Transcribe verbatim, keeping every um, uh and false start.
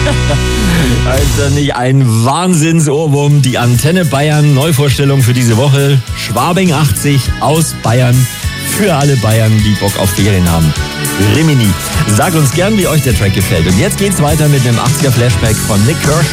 Also nicht ein Wahnsinnsohrwurm. Die Antenne Bayern Neuvorstellung für diese Woche. Schwabing achtzig aus Bayern. Für alle Bayern, die Bock auf Ferien haben. Rimini. Sagt uns gern, wie euch der Track gefällt. Und jetzt geht's weiter mit einem achtziger Flashback von Nik Kershaw.